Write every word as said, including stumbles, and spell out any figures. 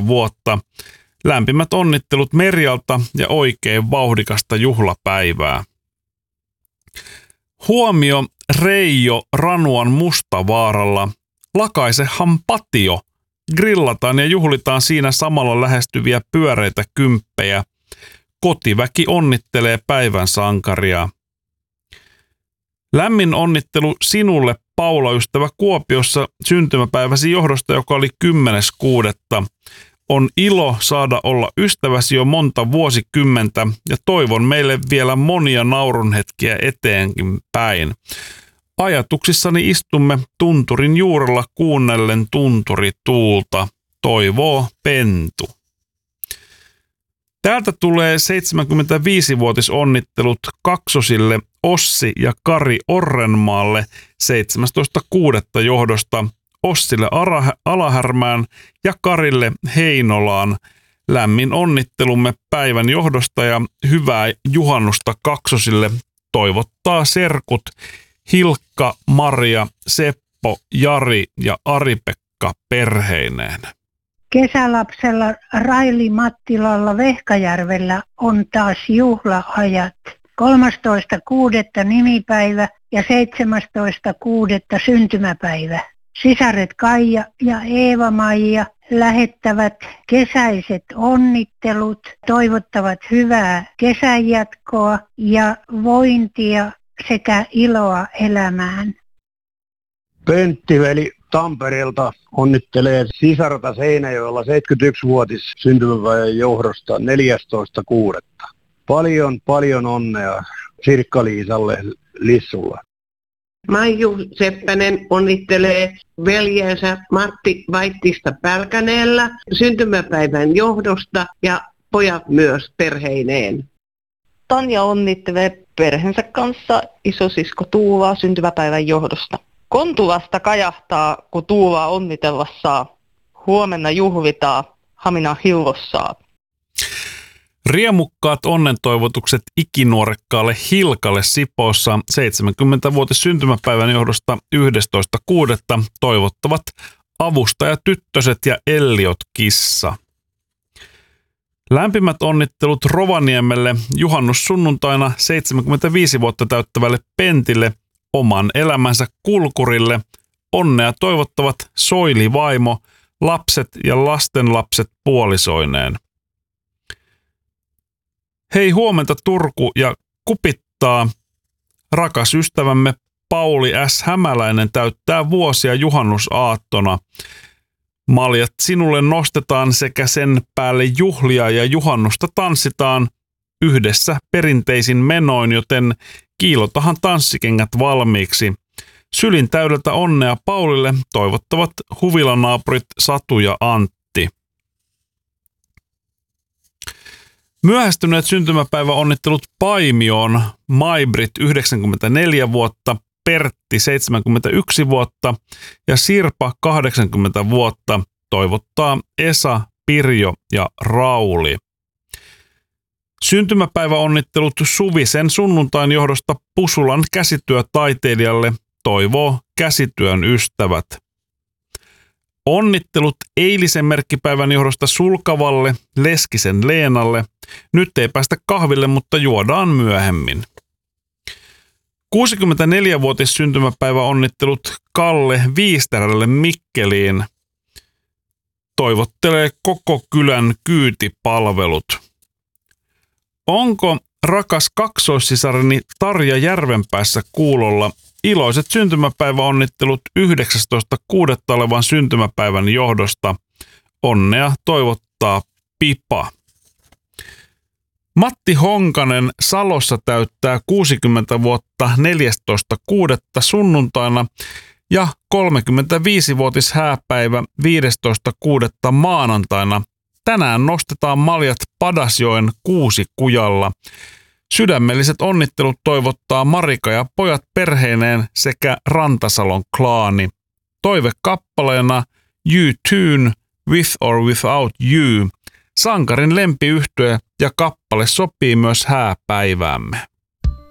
vuotta. Lämpimät onnittelut Merjalta ja oikein vauhdikasta juhlapäivää. Huomio Reijo Ranuan Mustavaaralla. Lakaisehan patio. Grillataan ja juhlitaan siinä samalla lähestyviä pyöreitä kymppejä. Kotiväki onnittelee päivän sankaria. Lämmin onnittelu sinulle, Paula, ystävä Kuopiossa, syntymäpäiväsi johdosta, joka oli kymmenes kuudetta. On ilo saada olla ystäväsi jo monta vuosikymmentä ja toivon meille vielä monia naurunhetkiä eteenkin päin. Ajatuksissani istumme tunturin juurella kuunnellen tunturituulta, toivoo Pentu. Täältä tulee seitsemänkymmentäviisivuotisonnittelut kaksosille Ossi ja Kari Orrenmaalle seitsemästoista kuudetta johdosta, Ossille Alahärmään ja Karille Heinolaan. Lämmin onnittelumme päivän johdosta ja hyvää juhannusta kaksosille toivottaa serkut Hilkka, Maria, Seppo, Jari ja Ari-Pekka perheineen. Kesälapsella Raili Mattilalla Vehkajärvellä on taas juhlaajat. kolmastoista kuudetta nimipäivä ja seitsemästoista kuudetta syntymäpäivä. Sisaret Kaija ja Eeva-Maija lähettävät kesäiset onnittelut, toivottavat hyvää kesänjatkoa ja vointia sekä iloa elämään. Penttiveli Tampereelta onnittelee sisarta Seinäjoella seitsemänkymmentäyksivuotis syntymäpäivän johdosta neljästoista kuudetta. Paljon, paljon onnea Sirkka-Liisalle Lissulla. Maiju Seppänen onnittelee veljensä Martti Vaittista Pälkäneellä syntymäpäivän johdosta ja pojat myös perheineen. Tanja onnittelee perheensä kanssa isosisko Tuuvaa syntymäpäivän johdosta. Kontulasta kajahtaa, kun Tuuvaa onnitella saa. Huomenna juhlitaan Hamina Hillossaa. Riemukkaat onnentoivotukset ikinuorekkaalle Hilkalle Sipoossa seitsemänkymmentävuotis syntymäpäivän johdosta yhdestoista kuudetta toivottavat avustajatyttöset ja Elliot Kissa. Lämpimät onnittelut Rovaniemelle juhannussunnuntaina seitsemänkymmentäviisi vuotta täyttävälle Pentille, oman elämänsä kulkurille. Onnea toivottavat Soili vaimo, lapset ja lastenlapset puolisoineen. Hei huomenta Turku ja kupittaa. Rakas ystävämme Pauli S. Hämäläinen täyttää vuosia juhannusaattona. Maljat sinulle nostetaan sekä sen päälle juhlia ja juhannusta tanssitaan yhdessä perinteisin menoin, joten kiilotahan tanssikengät valmiiksi. Sylin täydeltä onnea Paulille toivottavat huvilanaapurit Satu ja Antti. Myöhästyneet syntymäpäiväonnittelut Paimioon, Maibrit yhdeksänkymmentäneljä vuotta, Pertti seitsemänkymmentäyksi vuotta ja Sirpa kahdeksankymmentä vuotta toivottaa Esa, Pirjo ja Rauli. Syntymäpäiväonnittelut Suvisen sunnuntain johdosta Pusulan käsityötaiteilijalle toivoo käsityön ystävät. Onnittelut eilisen merkkipäivän johdosta Sulkavalle, Leskisen Leenalle. Nyt ei päästä kahville, mutta juodaan myöhemmin. kuusikymmentäneljävuotis syntymäpäiväonnittelut Kalle Viisterälle Mikkeliin. Toivottelee koko kylän kyytipalvelut. Onko rakas kaksoissisareni Tarja Järvenpäässä kuulolla iloiset syntymäpäiväonnittelut yhdeksästoista kuudetta olevan syntymäpäivän johdosta? Onnea toivottaa Pipa. Matti Honkanen Salossa täyttää kuusikymmentä vuotta neljästoista kuudetta sunnuntaina ja kolmekymmentäviisivuotis hääpäivä viidestoista kuudetta maanantaina. Tänään nostetaan maljat Padasjoen Kuusikujalla. Sydämelliset onnittelut toivottaa Marika ja pojat perheineen sekä Rantasalon klaani. Toive kappaleena You Tune, With or Without You. Sankarin lempiyhtye ja kappale sopii myös hääpäiväämme.